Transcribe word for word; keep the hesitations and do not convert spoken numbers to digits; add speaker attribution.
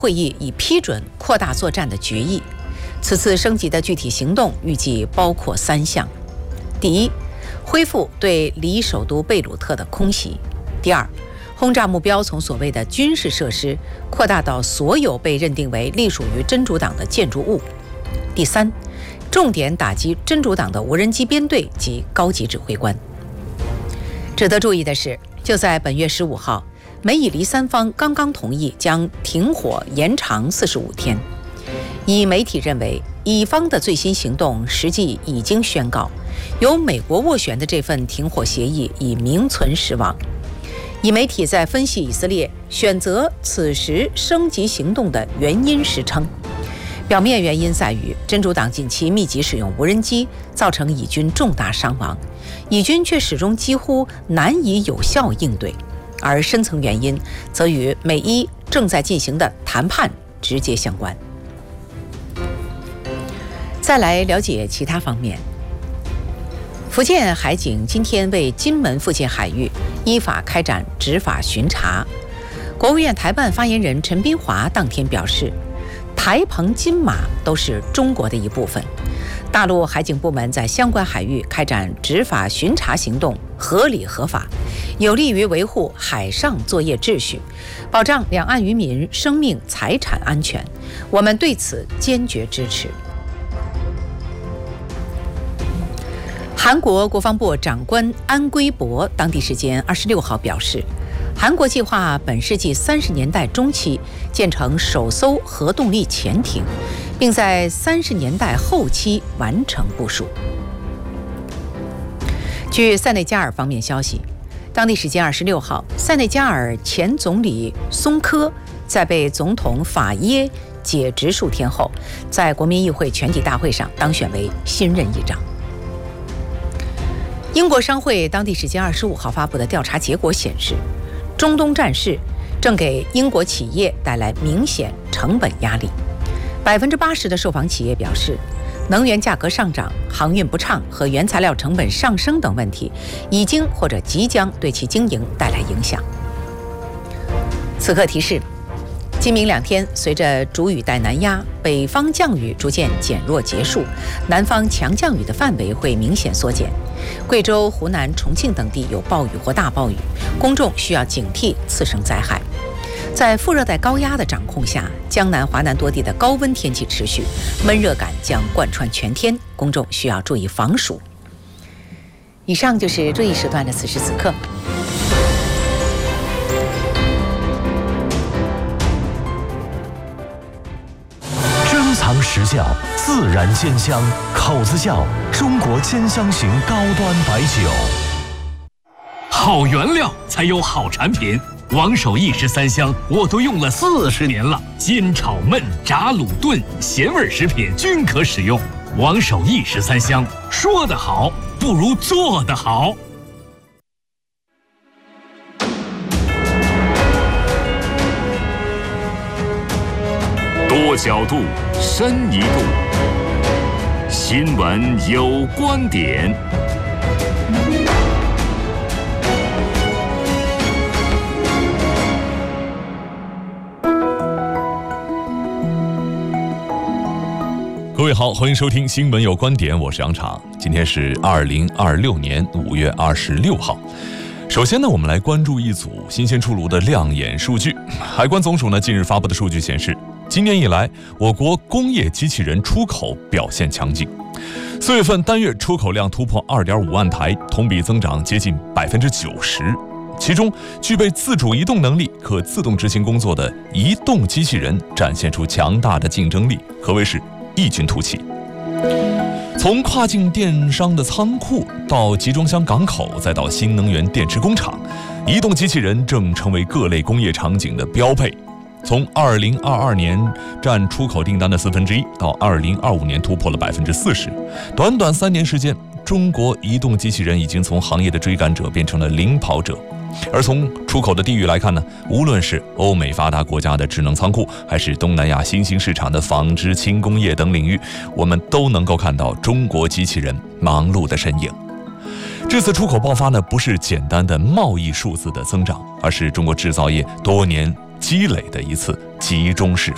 Speaker 1: 会议已批准扩大作战的决议。此次升级的具体行动预计包括三项：第一，恢复对离首都贝鲁特的空袭；第二，轰炸目标从所谓的军事设施扩大到所有被认定为隶属于真主党的建筑物；第三，重点打击真主党的无人机编队及高级指挥官。值得注意的是，就在本月十五号，美以黎三方刚刚同意将停火延长四十五天。以媒体认为，以方的最新行动实际已经宣告，由美国斡旋的这份停火协议已名存实亡。以媒体在分析以色列选择此时升级行动的原因时称，表面原因在于真主党近期密集使用无人机，造成以军重大伤亡，以军却始终几乎难以有效应对，而深层原因则与美伊正在进行的谈判直接相关。再来了解其他方面。福建海警今天为金门附近海域依法开展执法巡查。国务院台办发言人陈斌华当天表示，台澎金马都是中国的一部分，大陆海警部门在相关海域开展执法巡查行动合理合法，有利于维护海上作业秩序，保障两岸渔民生命财产安全，我们对此坚决支持。韩国国防部长官安圭博当地时间二十六号表示，韩国计划本世纪三十年代中期建成首艘核动力潜艇，并在三十年代后期完成部署。据塞内加尔方面消息，当地时间二十六号，塞内加尔前总理松科在被总统法耶解职数天后，在国民议会全体大会上当选为新任议长。英国商会当地时间二十五号发布的调查结果显示，中东战事正给英国企业带来明显成本压力。百分之八十的受访企业表示，能源价格上涨、航运不畅和原材料成本上升等问题，已经或者即将对其经营带来影响。此刻提示，今明两天，随着主雨带南压，北方降雨逐渐减弱结束，南方强降雨的范围会明显缩减。贵州、湖南、重庆等地有暴雨或大暴雨，公众需要警惕次生灾害。在副热带高压的掌控下，江南、华南多地的高温天气持续，闷热感将贯穿全天，公众需要注意防暑。以上就是这一时段的此时此刻。
Speaker 2: 珍藏实窖，自然鲜香，口子窖中国兼香型高端白酒。
Speaker 3: 好原料才有好产品。王守义十三香我都用了四十年了，煎炒焖炸卤炖咸味食品均可使用。王守义十三香，说得好不如做得好。
Speaker 4: 多角度，深一度。新闻有观点。
Speaker 5: 各位好，欢迎收听新闻有观点，我是杨常。今天是二零二六年五月二十六号。首先呢，我们来关注一组新鲜出炉的亮眼数据。海关总署呢近日发布的数据显示，今年以来，我国工业机器人出口表现强劲。四月份单月出口量突破 二点五万台，同比增长接近百分之九十。其中，具备自主移动能力、可自动执行工作的移动机器人展现出强大的竞争力，可谓是异军突起。从跨境电商的仓库到集装箱港口，再到新能源电池工厂，移动机器人正成为各类工业场景的标配。从二零二二年占出口订单的四分之一，到二零二五年突破了百分之四十，短短三年时间，中国移动机器人已经从行业的追赶者变成了领跑者。而从出口的地域来看呢，无论是欧美发达国家的智能仓库，还是东南亚新兴市场的纺织、轻工业等领域，我们都能够看到中国机器人忙碌的身影。这次出口爆发呢，不是简单的贸易数字的增长，而是中国制造业多年积累的一次集中式